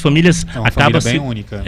famílias É uma acaba família bem única.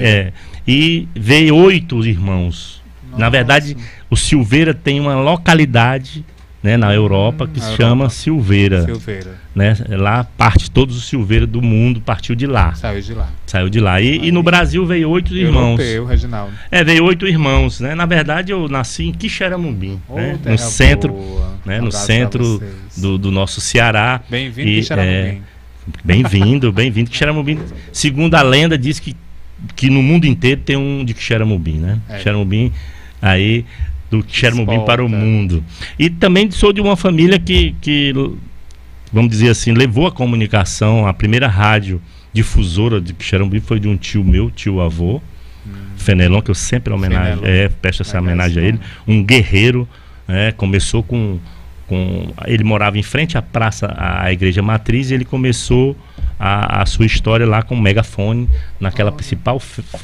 E veio 8 irmãos. Nossa. Na verdade, o Silveira tem uma localidade, né, na Europa que se chama Silveira. Né? Lá parte todos os Silveira do mundo partiu de lá. Saiu de lá. E no Brasil veio 8 irmãos. Europeu, Reginaldo. Veio 8 irmãos, né? Na verdade, eu nasci em Quixeramobim, né? No centro, né? No centro do nosso Ceará. Bem-vindo, Quixeramobim. Bem-vindo. Quixeramobim, segundo a lenda, diz que no mundo inteiro tem um de Quixeramobim, né? Quixeramobim, aí do Quixeramobim para o mundo. E também sou de uma família que, vamos dizer assim, levou a comunicação. A primeira rádio difusora de Quixeramobim foi de um tio meu, tio-avô, Fenelon, que eu sempre presto essa homenagem a ele. Um guerreiro, começou com... Ele morava em frente à praça, à igreja matriz, e ele começou a sua história lá com o megafone, naquela principal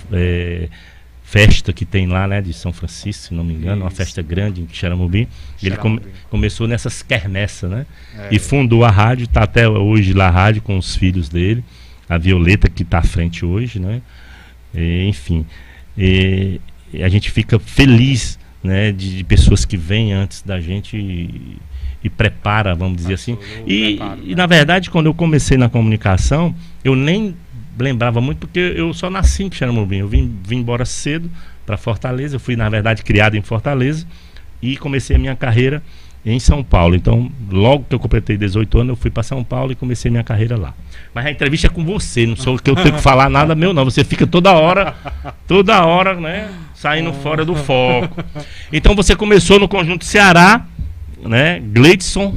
festa que tem lá, né, de São Francisco, se não me engano, uma festa grande em Quixeramobim. Ele começou nessas quermessas, né? E fundou a rádio, está até hoje lá a rádio com os filhos dele, a Violeta, que está à frente hoje, né? Enfim, a gente fica feliz, né, de pessoas que vêm antes da gente e prepara, vamos dizer assim. E na verdade, quando eu comecei na comunicação, eu nem lembrava muito, porque eu só nasci em Quixeramobim. Eu vim embora cedo para Fortaleza. Eu fui, na verdade, criado em Fortaleza e comecei a minha carreira em São Paulo. Então, logo que eu completei 18 anos, eu fui para São Paulo e comecei minha carreira lá. Mas a entrevista é com você, não sou que eu tenho que falar nada meu, não. Você fica toda hora, né, saindo fora do foco. Então, você começou no Conjunto Ceará, né? Gladson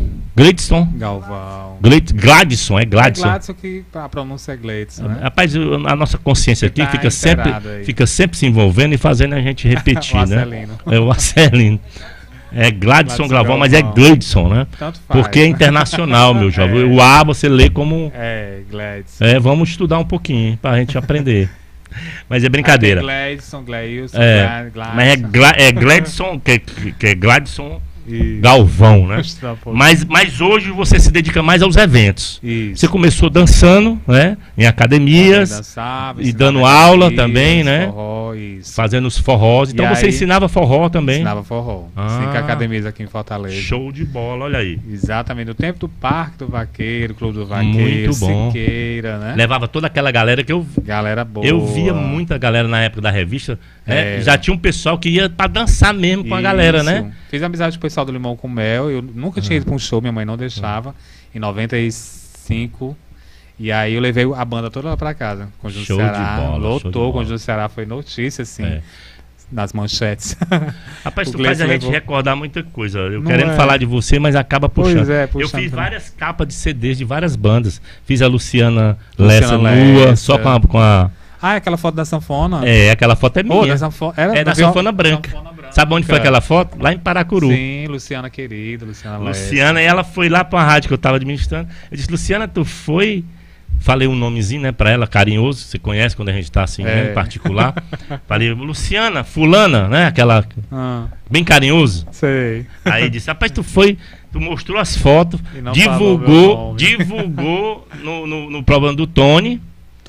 Galvão. Gladson, Gladson, que a pronúncia é Gladson, né? Rapaz, a nossa consciência aqui fica sempre se envolvendo e fazendo a gente repetir, né? O Arcelino. É Gladson Galvão, mas é Gladson, né? Tanto faz. Porque é internacional, meu jovem. O A você lê como... Gladson. Vamos estudar um pouquinho pra gente aprender. Mas é brincadeira. Gladson, Gladson. Mas é Gladson, que é Gladson Galvão, né? Mas hoje você se dedica mais aos eventos. Isso. Você começou dançando, né? Em academias, dançava, e dando aula também, né? Forró, fazendo os forrós. Então você ensinava forró também? Ensinava forró. 5 academias aqui em Fortaleza. Show de bola, olha aí. Exatamente. No tempo do Parque do Vaqueiro, Clube do Vaqueiro, muito bom. Siqueira, né? Levava toda aquela galera que Galera boa. Eu via muita galera na época da revista, né? Já tinha um pessoal que ia pra dançar mesmo com a galera, né? Fiz amizade com o pessoal do Limão com Mel. Eu nunca tinha ido pra um show, minha mãe não deixava. Em 95. E aí eu levei a banda toda lá pra casa. Conjunto Show Ceará. de bola, Lotou. Conjunto Ceará foi notícia, assim. Nas manchetes. Rapaz, tu faz a gente recordar muita coisa. Eu querendo falar de você, mas acaba puxando. Eu fiz várias capas de CDs de várias bandas. Fiz a Luciana Lessa Lua, só com a... aquela foto da sanfona? Aquela foto é minha. É da sanfona branca. Sabe onde foi aquela foto? Lá em Paracuru. Sim, Luciana querida, Luciana, e ela foi lá pra rádio que eu tava administrando. Eu disse, Luciana, tu foi... Falei um nomezinho, né, pra ela, carinhoso. Você conhece quando a gente tá assim, em particular. Falei, Luciana, fulana, né, aquela... Bem carinhoso. Sei. Aí disse, rapaz, tu mostrou as fotos, divulgou no programa do Tony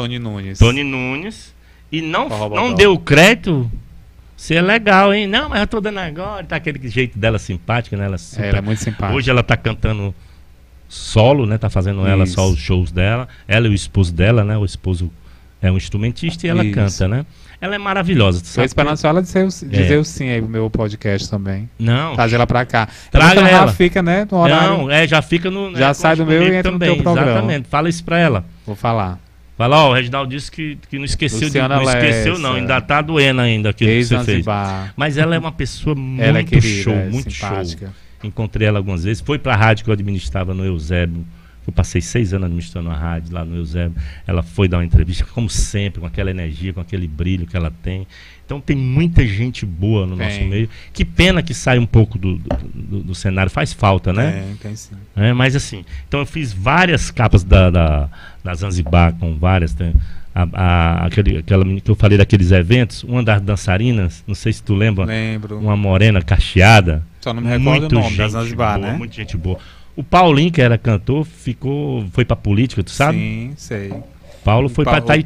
Nunes, e não deu crédito. Você é legal, hein? Não, mas eu tô dando agora. Tá aquele jeito dela simpática, né? Ela é muito simpática. Hoje ela tá cantando solo, né? Tá fazendo ela só os shows dela. Ela e o esposo dela, né? O esposo é um instrumentista e ela canta, né? Ela é maravilhosa. Tô esperando só ela dizer o sim aí pro meu podcast também. Não. Trazer ela pra cá. Traga ela. Já fica, né? No horário. Não, já fica no... Já sai do meu e entra também, no teu programa. Exatamente. Fala isso pra ela. Vou falar. Fala, o Reginaldo disse que não esqueceu não, ainda tá doendo ainda aquilo que você fez. Mas ela é uma pessoa muito querida, show, muito simpática. Show. Encontrei ela algumas vezes, foi pra rádio que eu administrava no Eusébio. Eu passei 6 anos administrando a rádio lá no Eusébio. Ela foi dar uma entrevista, como sempre, com aquela energia, com aquele brilho que ela tem. Então tem muita gente boa no nosso meio. Que pena que sai um pouco do cenário, faz falta, né? Tem sim. Mas assim, então eu fiz várias capas da Zanzibar, com várias. Aquela menina que eu falei daqueles eventos, uma das dançarinas, não sei se tu lembra. Lembro. Uma morena cacheada. Só não me recordo o nome da Zanzibar, né? Muita gente boa. O Paulinho, que era cantor, foi pra política, tu sabe? Sim, sei. Paulo foi pra